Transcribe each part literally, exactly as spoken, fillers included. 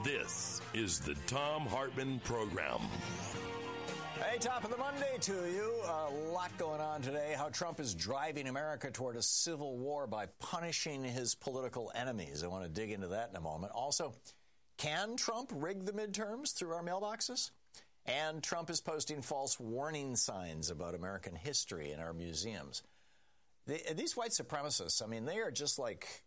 This is the Thom Hartmann Program. Hey, top of the Monday to you. A lot going on today. How Trump is driving America toward a civil war by punishing his political enemies. I want to dig into that in a moment. Also, can Trump rig the midterms through our mailboxes? And Trump is posting false warning signs about American history in our museums. The, these white supremacists, I mean, they are just like...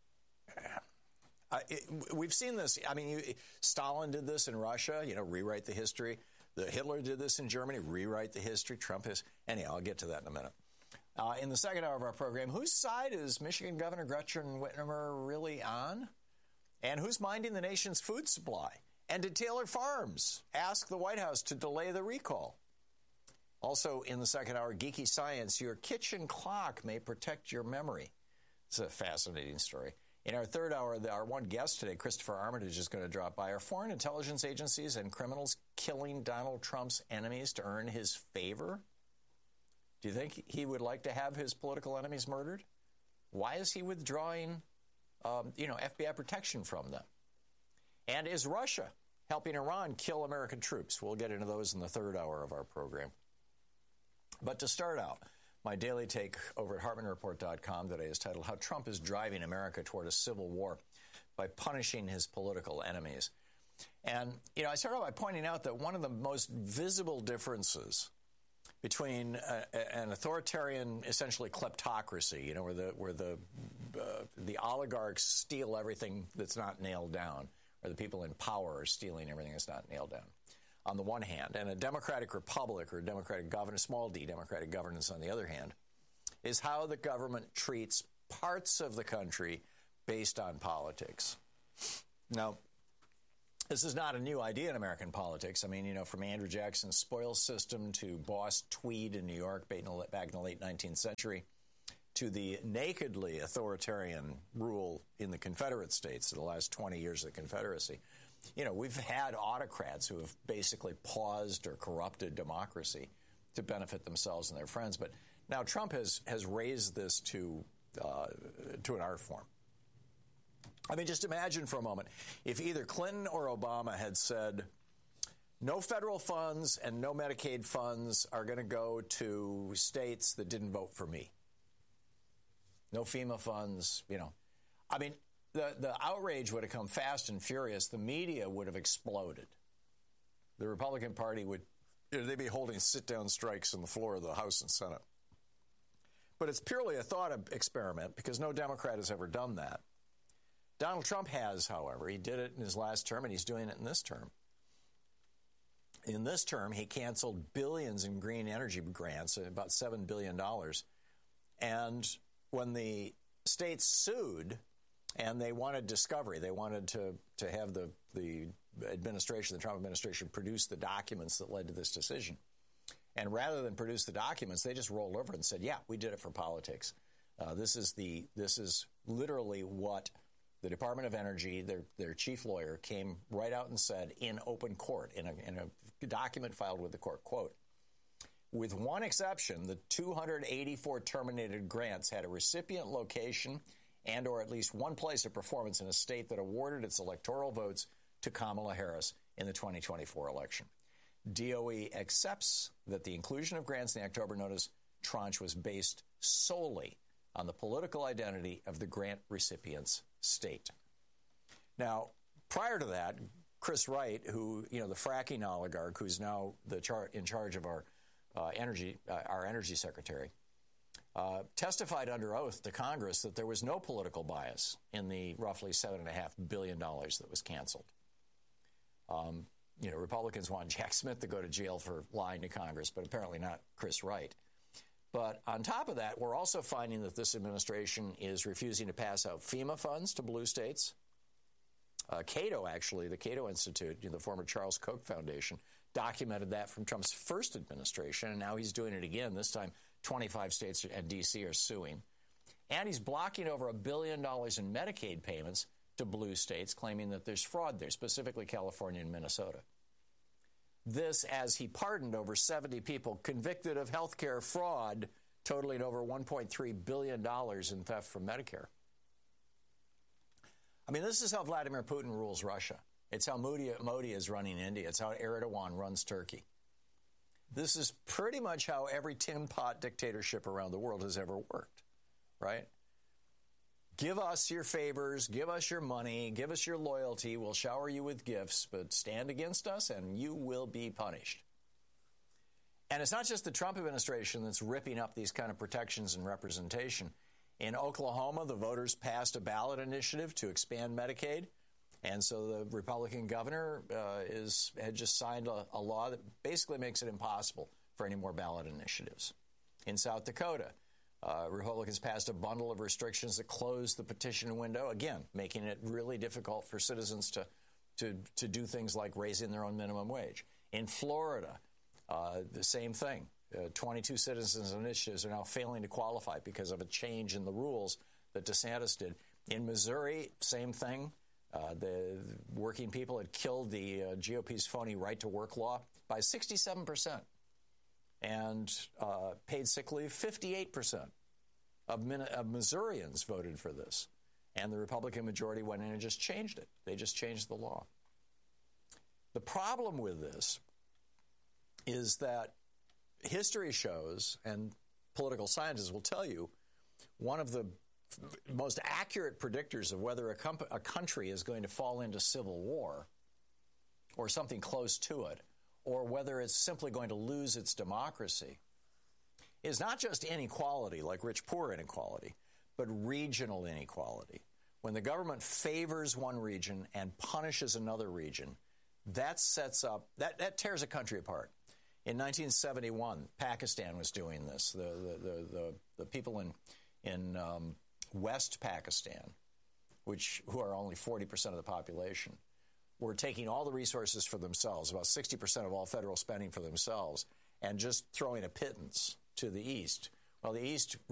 Uh, it, we've seen this. I mean, you, Stalin did this in Russia, you know, rewrite the history. The Hitler did this in Germany, rewrite the history. Trump is. Anyhow, I'll get to that in a minute. Uh, in the second hour of our program, whose side is Michigan Governor Gretchen Whitmer really on? And who's minding the nation's food supply? And did Taylor Farms ask the White House to delay the recall? Also, in the second hour, geeky science, your kitchen clock may protect your memory. It's a fascinating story. In our third hour, our one guest today, Christopher Armitage, is going to drop by. Are foreign intelligence agencies and criminals killing Donald Trump's enemies to earn his favor? Do you think he would like to have his political enemies murdered? Why is he withdrawing, um, you know, F B I protection from them? And is Russia helping Iran kill American troops? We'll get into those in the third hour of our program. But to start out, my daily take over at Hartmann Report dot com today is titled, How Trump is Driving America Toward a Civil War by Punishing His Political Enemies. And, you know, I start out by pointing out that one of the most visible differences between a, an authoritarian, essentially kleptocracy, you know, where the where the uh, the oligarchs steal everything that's not nailed down, or the people in power are stealing everything that's not nailed down, on the one hand, and a democratic republic or democratic governance, small d, democratic governance on the other hand, is how the government treats parts of the country based on politics. Now, this is not a new idea in American politics. I mean, you know, from Andrew Jackson's spoils system to Boss Tweed in New York back in the late nineteenth century, to the nakedly authoritarian rule in the Confederate States in the last twenty years of the Confederacy. You know, we've had autocrats who have basically paused or corrupted democracy to benefit themselves and their friends. But now Trump has has raised this to uh, to an art form. I mean, just imagine for a moment if either Clinton or Obama had said, no federal funds and no Medicaid funds are going to go to states that didn't vote for me. No FEMA funds, you know. I mean, the, the outrage would have come fast and furious. The media would have exploded. The Republican Party would, you know, they'd be holding sit-down strikes on the floor of the House and Senate. But it's purely a thought experiment because no Democrat has ever done that. Donald Trump has, however. He did it in his last term, and he's doing it in this term. In this term, he canceled billions in green energy grants, about seven billion dollars. And when the states sued and they wanted discovery, they wanted to, to have the, the administration, the Trump administration, produce the documents that led to this decision. And rather than produce the documents, they just rolled over and said, yeah, we did it for politics. Uh, this is the this is literally what the Department of Energy, their their chief lawyer, came right out and said in open court, in a, in a document filed with the court, quote, with one exception, the two hundred eighty-four terminated grants had a recipient location and or at least one place of performance in a state that awarded its electoral votes to Kamala Harris in the twenty twenty-four election. D O E accepts that the inclusion of grants in the October notice tranche was based solely on the political identity of the grant recipient's state. Now, prior to that, Chris Wright, who, you know, the fracking oligarch, who's now the char- in charge of our uh, energy, uh, our energy secretary, uh, testified under oath to Congress that there was no political bias in the roughly seven and a half billion dollars that was canceled. Um, you know, Republicans want Jack Smith to go to jail for lying to Congress, but apparently not Chris Wright. But on top of that, we're also finding that this administration is refusing to pass out FEMA funds to blue states. Uh, Cato, actually, the Cato Institute, you know, the former Charles Koch Foundation, documented that from Trump's first administration, and now he's doing it again. This time, twenty-five states and D C are suing. And he's blocking over a billion dollars in Medicaid payments to blue states, claiming that there's fraud there, specifically California and Minnesota. This as he pardoned over seventy people convicted of health care fraud, totaling over one point three billion dollars in theft from Medicare. I mean, this is how Vladimir Putin rules Russia. It's how Modi, Modi is running India. It's how Erdogan runs Turkey. This is pretty much how every tin pot dictatorship around the world has ever worked, right? Give us your favors, give us your money, give us your loyalty, we'll shower you with gifts, but stand against us and you will be punished. And it's not just the Trump administration that's ripping up these kind of protections and representation. In Oklahoma, the voters passed a ballot initiative to expand Medicaid. And so the Republican governor uh, is had just signed a, a law that basically makes it impossible for any more ballot initiatives. In South Dakota, uh, Republicans passed a bundle of restrictions that closed the petition window, again, making it really difficult for citizens to, to, to do things like raising their own minimum wage. In Florida, uh, the same thing. Uh, twenty-two citizens initiatives are now failing to qualify because of a change in the rules that DeSantis did. In Missouri, same thing. Uh, the working people had killed the uh, G O P's phony right-to-work law by sixty-seven percent and uh, paid sick leave. fifty-eight percent of, Min- of Missourians voted for this. And the Republican majority went in and just changed it. They just changed the law. The problem with this is that history shows, and political scientists will tell you, one of the most accurate predictors of whether a, comp- a country is going to fall into civil war or something close to it, or whether it's simply going to lose its democracy, is not just inequality, like rich-poor inequality, but regional inequality. When the government favors one region and punishes another region, that sets up, that, that tears a country apart. In nineteen seventy-one, Pakistan was doing this. The, the, the, the, the people in, in um, West Pakistan, which who are only forty percent of the population, were taking all the resources for themselves, about sixty percent of all federal spending for themselves, and just throwing a pittance to the East. Well, the East